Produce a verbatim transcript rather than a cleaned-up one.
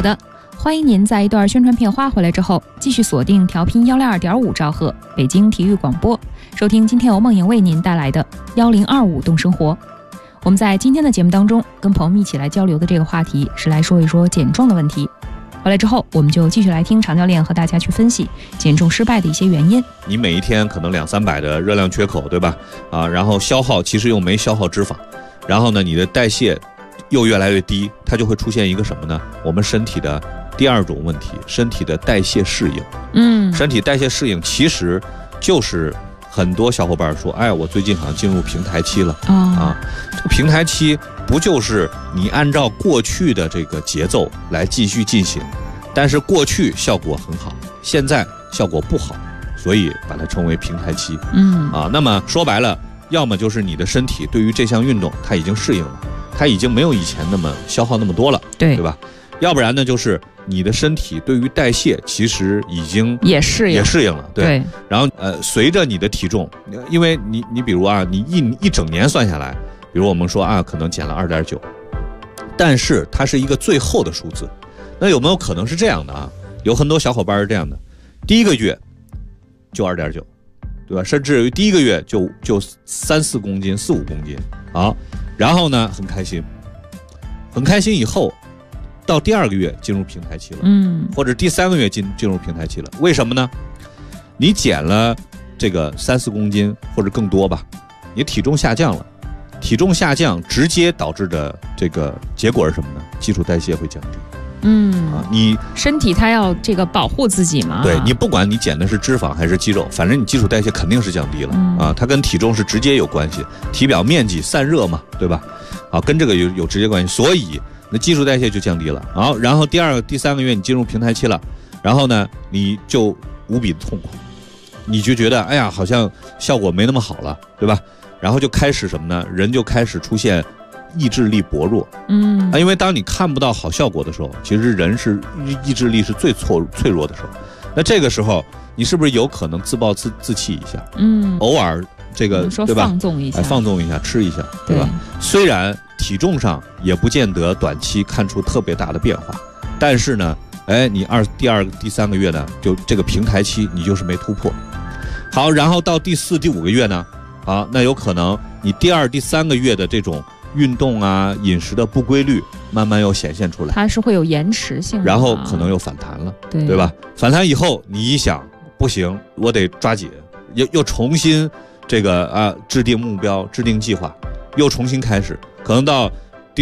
的，欢迎您在一段宣传片花回来之后，继续锁定调频幺零二点五兆赫北京体育广播，收听今天由梦莹为您带来的幺零二五动生活。我们在今天的节目当中，跟朋友们一起来交流的这个话题是来说一说减重的问题。回来之后，我们就继续来听常教练和大家去分析减重失败的一些原因。 你每一天可能两三百的热量缺口，对吧？啊，然后消耗其实又没消耗脂肪，然后呢，你的代谢又越来越低，它就会出现一个什么呢？我们身体的第二种问题，身体的代谢适应。嗯，身体代谢适应其实就是很多小伙伴说，哎，我最近好像进入平台期了、哦、啊。这个平台期不就是你按照过去的这个节奏来继续进行，但是过去效果很好，现在效果不好，所以把它称为平台期。嗯啊，那么说白了，要么就是你的身体对于这项运动它已经适应了，它已经没有以前那么消耗那么多了，对对吧？要不然呢，就是你的身体对于代谢其实已经也适应也适应了， 对, 对。然后呃，随着你的体重，因为你你比如啊，你一一整年算下来，比如我们说啊，可能减了 二点九， 但是它是一个最后的数字。那有没有可能是这样的啊？有很多小伙伴是这样的，第一个月就 二点九， 对吧？甚至于第一个月就就三四公斤、四五公斤，好，然后呢很开心，很开心以后。到第二个月进入平台期了，嗯，或者第三个月进进入平台期了，为什么呢？你减了这个三四公斤或者更多吧，你体重下降了，体重下降直接导致的这个结果是什么呢？基础代谢会降低，嗯啊，你身体它要这个保护自己嘛， 对，你不管你减的是脂肪还是肌肉，反正你基础代谢肯定是降低了、嗯、啊，它跟体重是直接有关系，体表面积散热嘛，对吧？啊，跟这个有有直接关系，所以。那基础代谢就降低了，好，然后第二个、第三个月你进入平台期了，然后呢，你就无比的痛苦，你就觉得哎呀，好像效果没那么好了，对吧？然后就开始什么呢？人就开始出现意志力薄弱，嗯，啊，因为当你看不到好效果的时候，其实人是意志力是最脆脆弱的时候。那这个时候，你是不是有可能自暴自自弃一下？嗯，偶尔这个对吧？ 放纵一下， 哎，放纵一下，吃一下，对吧？对，虽然。体重上也不见得短期看出特别大的变化，但是呢，哎，你二第二第三个月呢，就这个平台期你就是没突破。好，然后到第四、第五个月呢，啊，那有可能你第二、第三个月的这种运动啊、饮食的不规律，慢慢又显现出来， 它是会有延迟性的， 然后可能又反弹了， 对对吧？反弹以后，你一想不行，我得抓紧，又又重新这个啊制定目标、制定计划，又重新开始。可能到